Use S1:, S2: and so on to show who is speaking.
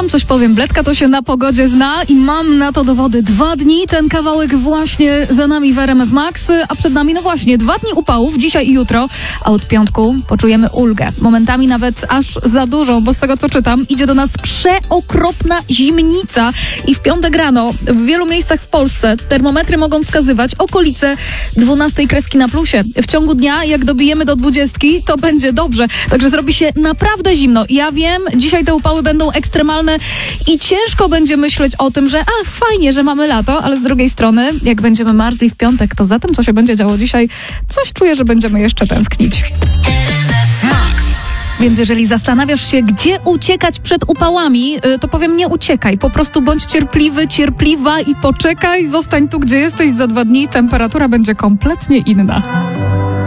S1: wam coś powiem, Bledka to się na pogodzie zna i mam na to dowody. 2 dni, ten kawałek właśnie za nami w RMF Max, a przed nami, no właśnie, 2 dni upałów, dzisiaj i jutro, a od piątku poczujemy ulgę. Momentami nawet aż za dużo, bo z tego co czytam, idzie do nas przeokropna zimnica i w piątek rano w wielu miejscach w Polsce termometry mogą wskazywać okolice 12 kreski na plusie. W ciągu dnia, jak dobijemy do 20, to będzie dobrze. Także zrobi się naprawdę zimno. Ja wiem, dzisiaj te upały będą ekstremalne i ciężko będzie myśleć o tym, że fajnie, że mamy lato, ale z drugiej strony, jak będziemy marzli w piątek, to za tym, co się będzie działo dzisiaj, coś czuję, że będziemy jeszcze tęsknić. Więc jeżeli zastanawiasz się, gdzie uciekać przed upałami, to powiem, nie uciekaj. Po prostu bądź cierpliwy, cierpliwa i poczekaj. Zostań tu, gdzie jesteś, za 2 dni temperatura będzie kompletnie inna.